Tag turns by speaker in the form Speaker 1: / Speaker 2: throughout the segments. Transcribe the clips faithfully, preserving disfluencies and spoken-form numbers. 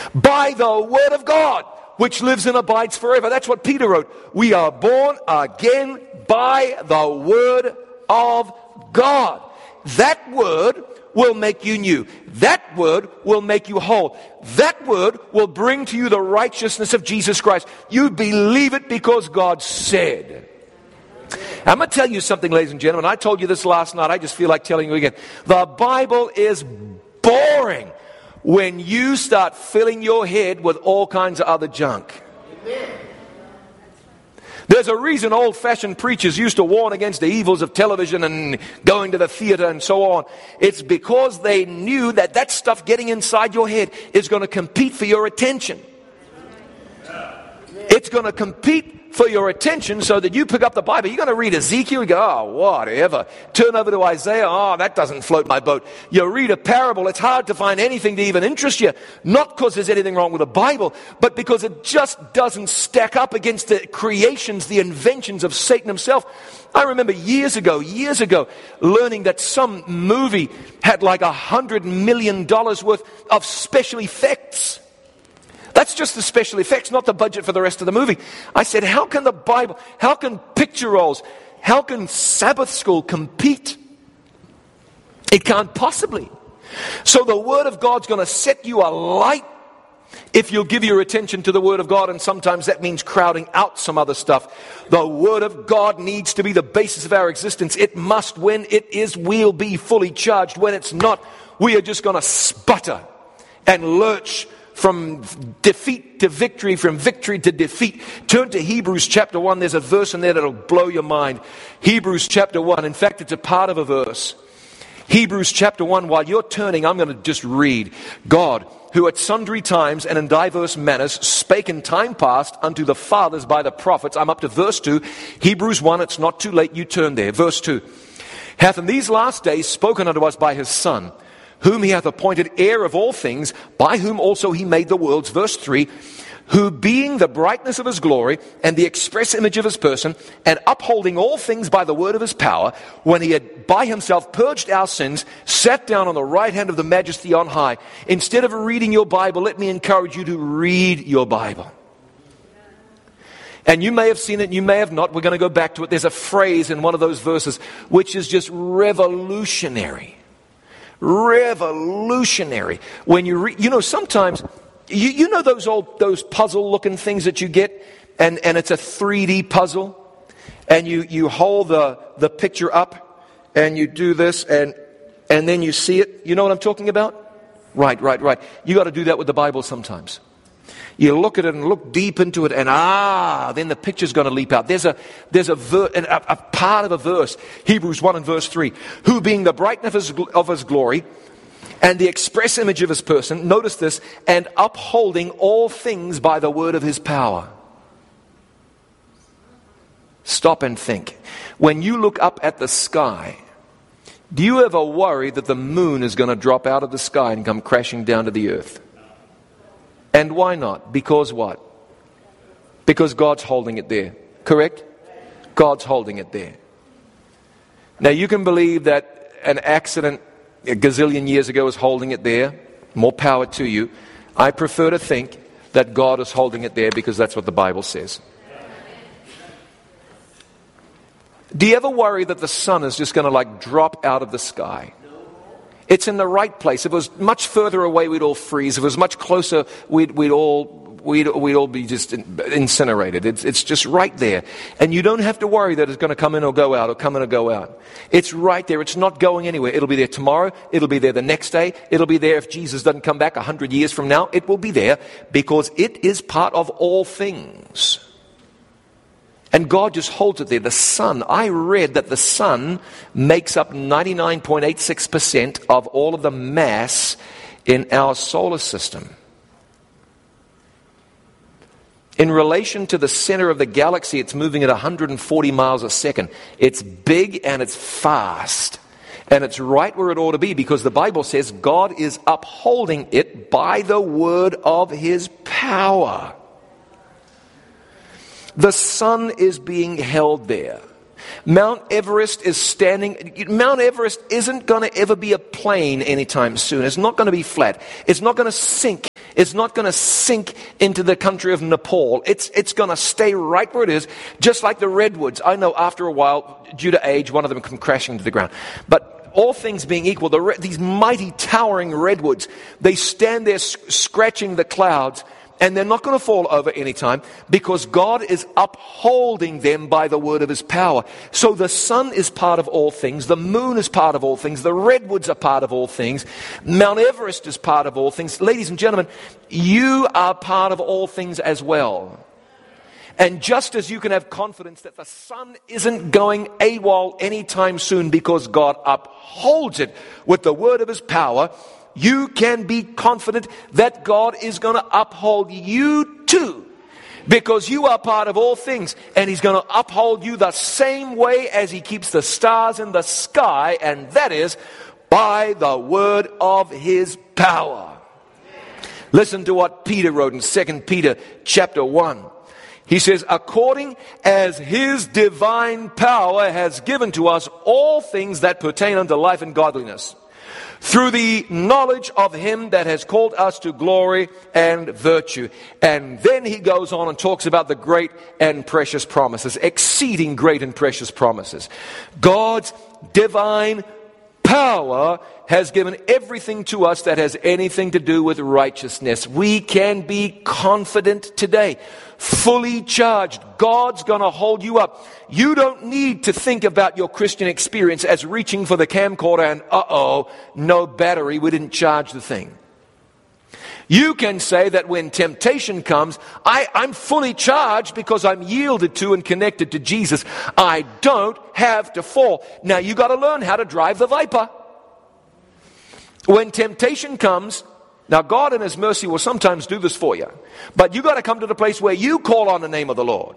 Speaker 1: By the word of God, which lives and abides forever. That's what Peter wrote. We are born again by the word of God. That word will make you new. That word will make you whole. That word will bring to you the righteousness of Jesus Christ. You believe it because God said. I'm going to tell you something, ladies and gentlemen. I told you this last night. I just feel like telling you again. The Bible is boring when you start filling your head with all kinds of other junk. Amen. There's a reason old-fashioned preachers used to warn against the evils of television and going to the theater and so on. It's because they knew that that stuff getting inside your head is going to compete for your attention. It's going to compete for your attention so that you pick up the Bible. You're going to read Ezekiel, you go, oh, whatever. Turn over to Isaiah, oh, that doesn't float my boat. You read a parable, it's hard to find anything to even interest you. Not because there's anything wrong with the Bible, but because it just doesn't stack up against the creations, the inventions of Satan himself. I remember years ago, years ago, learning that some movie had like a hundred million dollars worth of special effects. That's just the special effects, not the budget for the rest of the movie. I said, how can the Bible, how can picture rolls, how can Sabbath school compete? It can't possibly. So the Word of God's going to set you alight if you'll give your attention to the Word of God, and sometimes that means crowding out some other stuff. The Word of God needs to be the basis of our existence. It must. When it is, we'll be fully charged. When it's not, we are just going to sputter and lurch from defeat to victory, from victory to defeat. Turn to Hebrews chapter one. There's a verse in there that'll blow your mind. Hebrews chapter one. In fact, it's a part of a verse. Hebrews chapter one. While you're turning, I'm going to just read. God, who at sundry times and in diverse manners spake in time past unto the fathers by the prophets. I'm up to verse two. Hebrews one. It's not too late. You turn there. Verse two. Hath in these last days spoken unto us by his Son, whom he hath appointed heir of all things, by whom also he made the worlds. Verse three, who being the brightness of his glory and the express image of his person, and upholding all things by the word of his power, when he had by himself purged our sins, sat down on the right hand of the majesty on high. Instead of reading your Bible, let me encourage you to read your Bible. And you may have seen it, you may have not. We're going to go back to it. There's a phrase in one of those verses which is just revolutionary. Revolutionary. When you read, you know, sometimes, you, you know those old, those puzzle looking things that you get, and, and it's a three D puzzle, and you, you hold the, the picture up, and you do this, and, and then you see it. You know what I'm talking about? Right, right, right. You got to do that with the Bible sometimes. You look at it and look deep into it, and ah, then the picture's going to leap out. There's a there's a, ver, a, a part of a verse, Hebrews one and verse three, who being the brightness of his, of his glory and the express image of his person, notice this, and upholding all things by the word of his power. Stop and think. When you look up at the sky, do you ever worry that the moon is going to drop out of the sky and come crashing down to the earth? And why not? Because what? Because God's holding it there. Correct? God's holding it there. Now you can believe that an accident a gazillion years ago is holding it there. More power to you. I prefer to think that God is holding it there because that's what the Bible says. Do you ever worry that the sun is just going to like drop out of the sky? It's in the right place. If it was much further away, we'd all freeze. If it was much closer, we'd, we'd all we'd, we'd all be just incinerated. It's, it's just right there. And you don't have to worry that it's going to come in or go out or come in or go out. It's right there. It's not going anywhere. It'll be there tomorrow. It'll be there the next day. It'll be there if Jesus doesn't come back a hundred years from now. It will be there because it is part of all things. And God just holds it there. The sun, I read that the sun makes up ninety-nine point eight six percent of all of the mass in our solar system. In relation to the center of the galaxy, it's moving at one hundred forty miles a second. It's big and it's fast. And it's right where it ought to be because the Bible says God is upholding it by the word of his power. The sun is being held there. Mount Everest is standing. Mount Everest isn't going to ever be a plane anytime soon. It's not going to be flat. It's not going to sink. It's not going to sink into the country of Nepal. It's, it's going to stay right where it is, just like the redwoods. I know after a while, due to age, one of them come crashing to the ground. But all things being equal, the, these mighty towering redwoods, they stand there sc- scratching the clouds, and they're not going to fall over anytime because God is upholding them by the word of his power. So the sun is part of all things. The moon is part of all things. The redwoods are part of all things. Mount Everest is part of all things. Ladies and gentlemen, you are part of all things as well. And just as you can have confidence that the sun isn't going AWOL anytime soon because God upholds it with the word of his power, you can be confident that God is going to uphold you too, because you are part of all things, and he's going to uphold you the same way as he keeps the stars in the sky, and that is by the word of his power. Listen to what Peter wrote in Second Peter chapter one. He says, according as his divine power has given to us all things that pertain unto life and godliness, through the knowledge of him that has called us to glory and virtue. And then he goes on and talks about the great and precious promises, exceeding great and precious promises. God's divine power has given everything to us that has anything to do with righteousness. We can be confident today, fully charged. God's going to hold you up. You don't need to think about your Christian experience as reaching for the camcorder and, uh-oh, no battery, we didn't charge the thing. You can say that when temptation comes, I, I'm fully charged because I'm yielded to and connected to Jesus. I don't have to fall. Now you got to learn how to drive the Viper. When temptation comes, now God in his mercy will sometimes do this for you, but you got to come to the place where you call on the name of the Lord.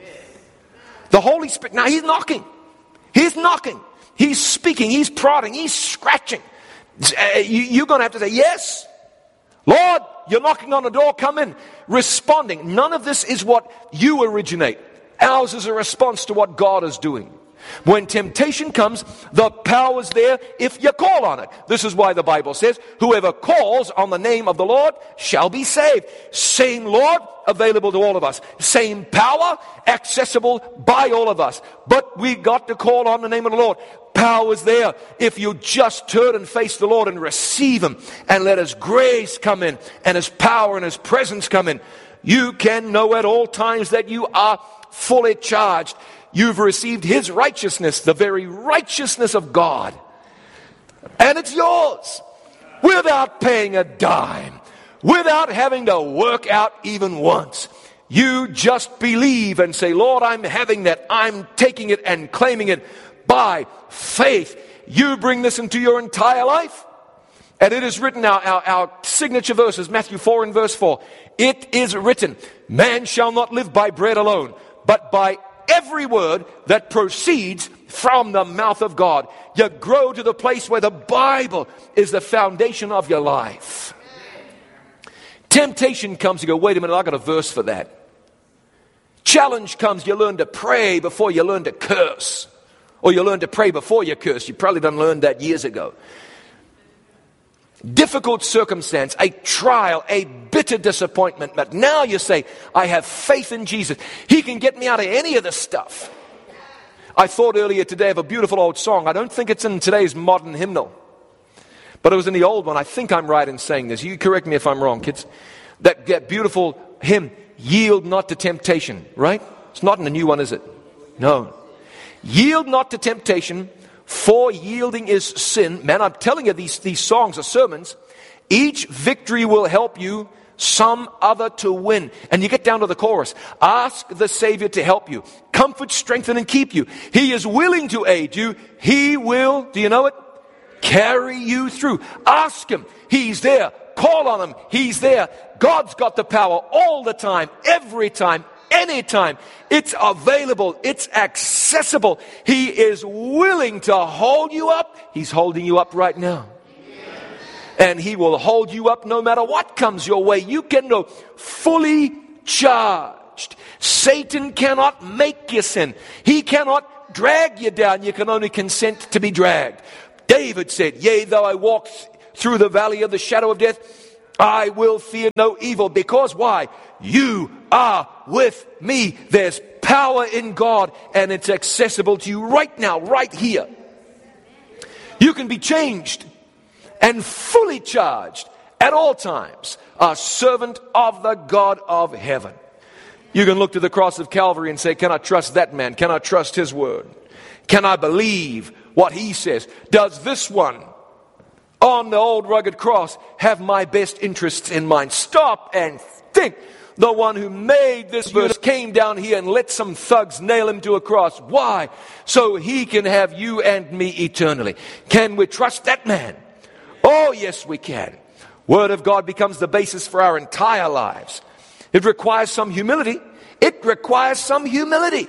Speaker 1: The Holy Spirit, now he's knocking. He's knocking. He's speaking. He's prodding. He's scratching. Uh, you, you're going to have to say, yes, Lord, you're knocking on the door, come in. Responding. None of this is what you originate. Ours is a response to what God is doing. When temptation comes, the power's there if you call on it. This is why the Bible says, whoever calls on the name of the Lord shall be saved. Same Lord, available to all of us. Same power, accessible by all of us. But we got to call on the name of the Lord. Power is there if you just turn and face the Lord and receive him and let his grace come in and his power and his presence come in. You can know at all times that you are fully charged. You've received his righteousness, the very righteousness of God. And it's yours without paying a dime, without having to work out even once. You just believe and say, Lord, I'm having that. I'm taking it and claiming it by faith. You bring this into your entire life. And it is written, our, our, our signature verses, Matthew four and verse four. It is written, man shall not live by bread alone, but by every word that proceeds from the mouth of God. You grow to the place where the Bible is the foundation of your life. Temptation comes, you go, wait a minute, I got a verse for that. Challenge comes, you learn to pray before you learn to curse. Or you learn to pray before you curse. You probably done learned that years ago. Difficult circumstance, a trial, a bitter disappointment. But now you say, I have faith in Jesus. He can get me out of any of this stuff. I thought earlier today of a beautiful old song. I don't think it's in today's modern hymnal, but it was in the old one. I think I'm right in saying this. You correct me if I'm wrong, kids. That, that beautiful hymn, yield not to temptation, right? It's not in the new one, is it? No. Yield not to temptation, for yielding is sin. Man, I'm telling you, these, these songs are sermons. Each victory will help you some other to win. And you get down to the chorus. Ask the Savior to help you. Comfort, strengthen, and keep you. He is willing to aid you. He will, do you know it? Carry you through. Ask him. He's there. Call on him. He's there. God's got the power all the time, every time, anytime. It's available. It's accessible. He is willing to hold you up. He's holding you up right now. And he will hold you up no matter what comes your way. You can go fully charged. Satan cannot make you sin. He cannot drag you down. You can only consent to be dragged. David said, yea, though I walk through the valley of the shadow of death, I will fear no evil. Because why? You are with me. There's power in God, and it's accessible to you right now, right here. You can be changed and fully charged at all times, a servant of the God of heaven. You can look to the cross of Calvary and say, can I trust that man? Can I trust his word? Can I believe what he says? Does this one on the old rugged cross have my best interests in mind? Stop and think. The one who made this verse came down here and let some thugs nail him to a cross. Why? So he can have you and me eternally. Can we trust that man? Oh, yes, we can. Word of God becomes the basis for our entire lives. It requires some humility. It requires some humility.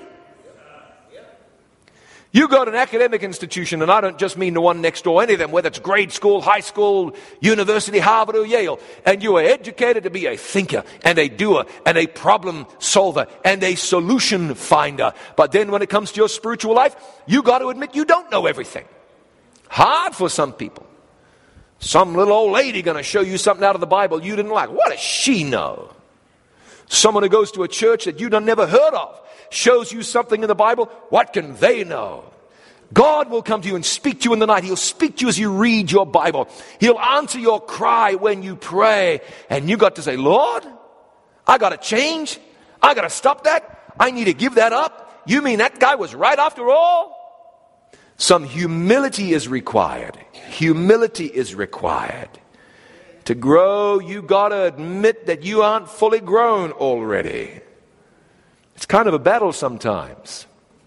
Speaker 1: You go to an academic institution, and I don't just mean the one next door, any of them, whether it's grade school, high school, university, Harvard, or Yale, and you are educated to be a thinker and a doer and a problem solver and a solution finder. But then when it comes to your spiritual life, you got to admit you don't know everything. Hard for some people. Some little old lady going to show you something out of the Bible you didn't like. What does she know? Someone who goes to a church that you've never heard of shows you something in the Bible. What can they know? God will come to you and speak to you in the night. He'll speak to you as you read your Bible. He'll answer your cry when you pray. And you got to say, Lord, I got to change. I got to stop that. I need to give that up. You mean that guy was right after all? Some humility is required. Humility is required. To grow, you got to admit that you aren't fully grown already. It's kind of a battle sometimes.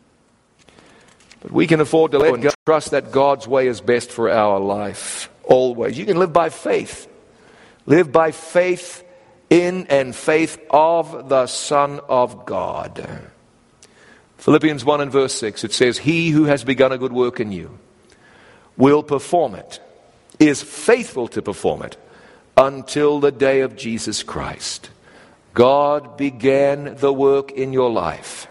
Speaker 1: But we can afford to let go, trust that God's way is best for our life. Always. You can live by faith. Live by faith in and faith of the Son of God. Philippians one and verse six, it says, he who has begun a good work in you will perform it, is faithful to perform it, until the day of Jesus Christ. God began the work in your life.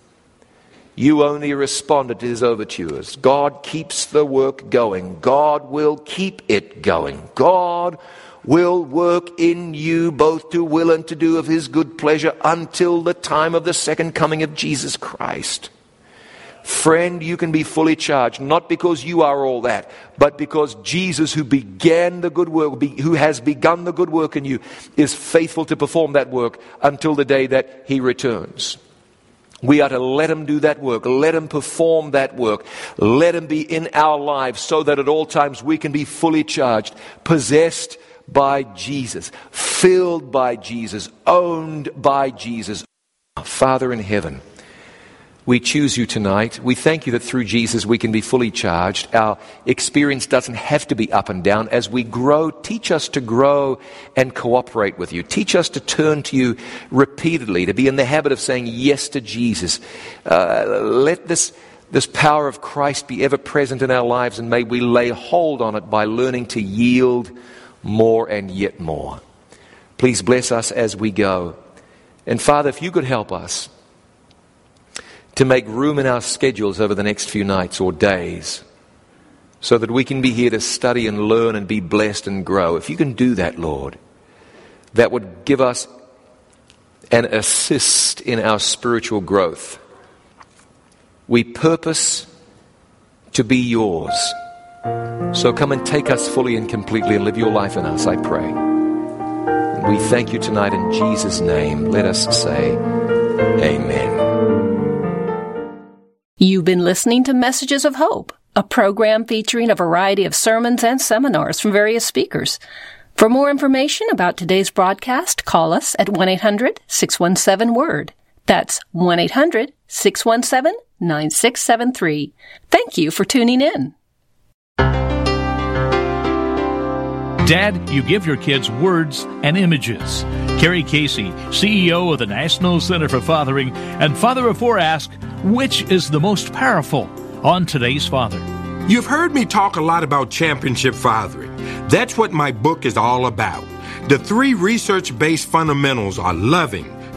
Speaker 1: You only responded to his overtures. God keeps the work going. God will keep it going. God will work in you both to will and to do of his good pleasure until the time of the second coming of Jesus Christ. Friend, you can be fully charged, not because you are all that, but because Jesus, who began the good work, who has begun the good work in you, is faithful to perform that work until the day that he returns. We are to let him do that work. Let him perform that work. Let him be in our lives so that at all times we can be fully charged, possessed by Jesus, filled by Jesus, owned by Jesus. Father in heaven, we choose you tonight. We thank you that through Jesus we can be fully charged. Our experience doesn't have to be up and down. As we grow, teach us to grow and cooperate with you. Teach us to turn to you repeatedly, to be in the habit of saying yes to Jesus. Uh, let this, this power of Christ be ever present in our lives, and may we lay hold on it by learning to yield more and yet more. Please bless us as we go. And Father, if you could help us to make room in our schedules over the next few nights or days so that we can be here to study and learn and be blessed and grow. If you can do that, Lord, that would give us an assist in our spiritual growth. We purpose to be yours. So come and take us fully and completely and live your life in us, I pray. And we thank you tonight in Jesus' name. Let us say, amen.
Speaker 2: You've been listening to Messages of Hope, a program featuring a variety of sermons and seminars from various speakers. For more information about today's broadcast, call us at one eight hundred six one seven word. That's one eight hundred six one seven nine six seven three. Thank you for tuning in.
Speaker 3: Dad, you give your kids words and images. Kerry Casey, C E O of the National Center for Fathering, and father of four ask, which is the most powerful on today's father?
Speaker 4: You've heard me talk a lot about championship fathering. That's what my book is all about. The three research-based fundamentals are loving,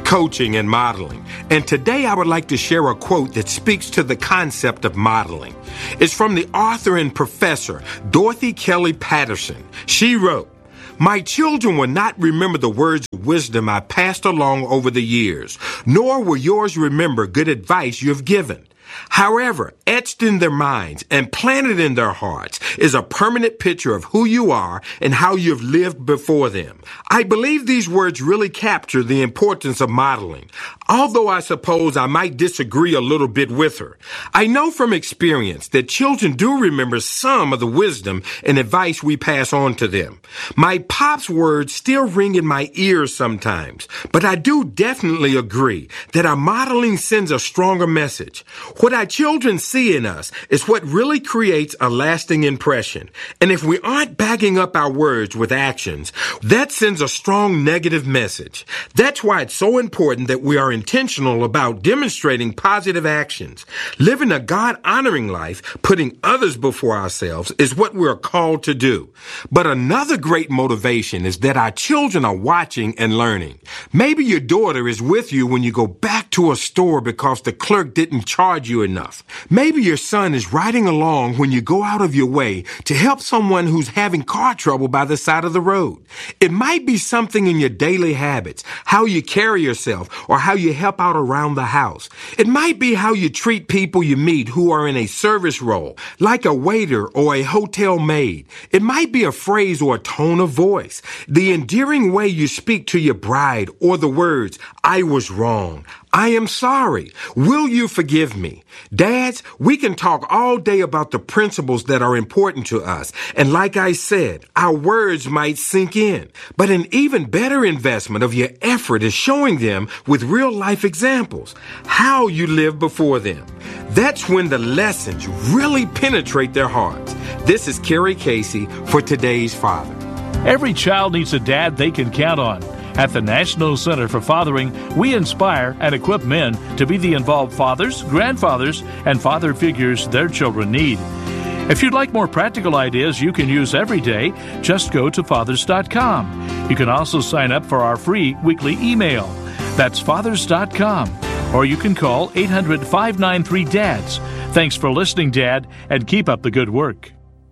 Speaker 4: coaching, and modeling. And today I would like to share a quote that speaks to the concept of modeling. It's from the author and professor, Dorothy Kelly Patterson. She wrote, "My children will not remember the words of wisdom I passed along over the years, nor will yours remember good advice you have given. However, etched in their minds and planted in their hearts is a permanent picture of who you are and how you have lived before them." I believe these words really capture the importance of modeling, although I suppose I might disagree a little bit with her. I know from experience that children do remember some of the wisdom and advice we pass on to them. My pop's words still ring in my ears sometimes, but I do definitely agree that our modeling sends a stronger message. What our children see in us is what really creates a lasting impression. And if we aren't backing up our words with actions, that sends a strong negative message. That's why it's so important that we are intentional about demonstrating positive actions. Living a God-honoring life, putting others before ourselves, is what we're called to do. But another great motivation is that our children are watching and learning. Maybe your daughter is with you when you go back to a store because the clerk didn't charge you enough. Maybe your son is riding along when you go out of your way to help someone who's having car trouble by the side of the road. It might be something in your daily habits, how you carry yourself, or how you help out around the house. It might be how you treat people you meet who are in a service role, like a waiter or a hotel maid. It might be a phrase or a tone of voice, the endearing way you speak to your bride, or the words, "I was wrong," "I am sorry," "Will you forgive me?" Dads, we can talk all day about the principles that are important to us. And like I said, our words might sink in. But an even better investment of your effort is showing them with real life examples how you live before them. That's when the lessons really penetrate their hearts. This is Kerry Casey for Today's Father.
Speaker 3: Every child needs a dad they can count on. At the National Center for Fathering, we inspire and equip men to be the involved fathers, grandfathers, and father figures their children need. If you'd like more practical ideas you can use every day, just go to fathers dot com. You can also sign up for our free weekly email. That's fathers dot com. Or you can call eight hundred, five nine three, D A D S. Thanks for listening, Dad, and keep up the good work.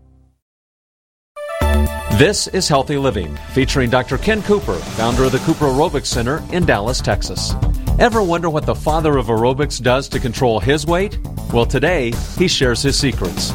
Speaker 5: This is Healthy Living, featuring Doctor Ken Cooper, founder of the Cooper Aerobics Center in Dallas, Texas. Ever wonder what the father of aerobics does to control his weight? Well, today, he shares his secrets.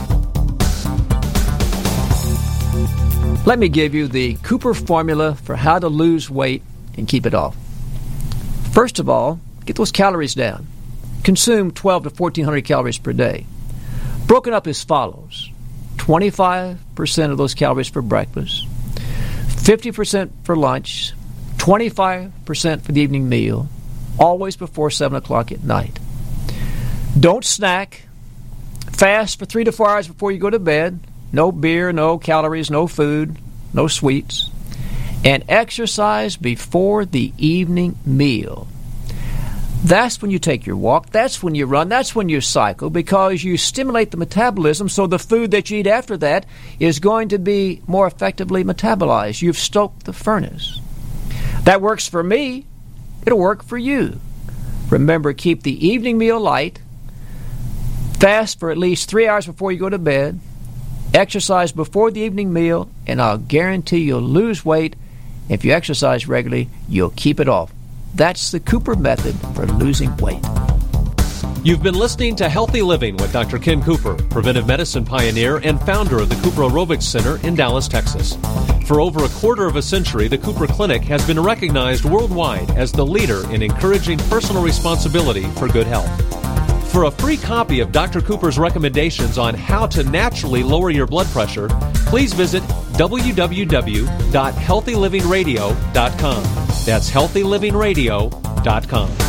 Speaker 6: Let me give you the Cooper formula for how to lose weight and keep it off. First of all, get those calories down. Consume twelve to fourteen hundred calories per day. Broken up as follows. twenty-five percent of those calories for breakfast, fifty percent for lunch, twenty-five percent for the evening meal, always before seven o'clock at night. Don't snack. Fast for three to four hours before you go to bed. No beer, no calories, no food, no sweets. And exercise before the evening meal. That's when you take your walk, that's when you run, that's when you cycle, because you stimulate the metabolism, so the food that you eat after that is going to be more effectively metabolized. You've stoked the furnace. That works for me. It'll work for you. Remember, keep the evening meal light, fast for at least three hours before you go to bed, exercise before the evening meal, and I'll guarantee you'll lose weight. If you exercise regularly, you'll keep it off. That's the Cooper method for losing weight.
Speaker 5: You've been listening to Healthy Living with Doctor Ken Cooper, preventive medicine pioneer and founder of the Cooper Aerobics Center in Dallas, Texas. For over a quarter of a century, the Cooper Clinic has been recognized worldwide as the leader in encouraging personal responsibility for good health. For a free copy of Doctor Cooper's recommendations on how to naturally lower your blood pressure, please visit w w w dot healthy living radio dot com. That's healthy living radio dot com.